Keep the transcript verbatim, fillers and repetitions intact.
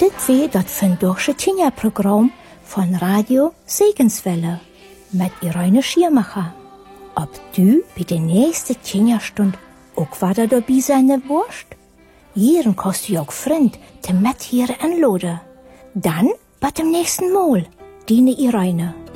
Dit weer dat vandaagse Tinja-Programm von Radio Segenswelle mit Irene Schirmacher. Ob du bei der nächsten Tinja-Stund auch weiter dabei sein wirst? Hier kannst du auch Freund te mit hier anladen. Dann bis zum nächsten Mal, deine Irene.